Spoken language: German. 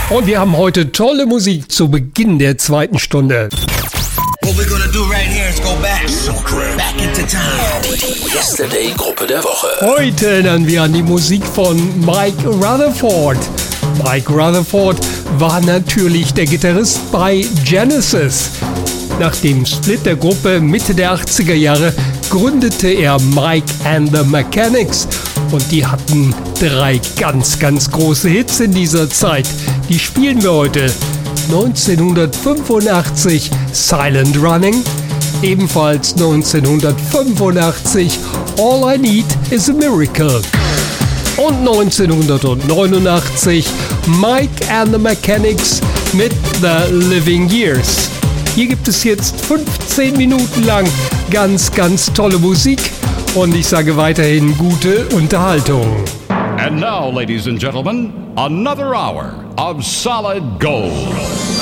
Und wir haben heute tolle Musik zu Beginn der zweiten Stunde. What we're gonna do right here is go back into time. Die Yesterday-Gruppe der Woche. Heute erinnern wir an die Musik von Mike Rutherford. Mike Rutherford war natürlich der Gitarrist bei Genesis. Nach dem Split der Gruppe Mitte der 80er Jahre gründete er Mike and the Mechanics. Und die hatten 3 ganz große Hits in dieser Zeit. Die spielen wir heute. 1985 Silent Running. Ebenfalls 1985 All I Need is a Miracle. Und 1989 Mike and the Mechanics mit The Living Years. Hier gibt es jetzt 15 Minuten lang ganz tolle Musik. Und ich sage weiterhin gute Unterhaltung. And now, ladies and gentlemen, another hour of solid gold.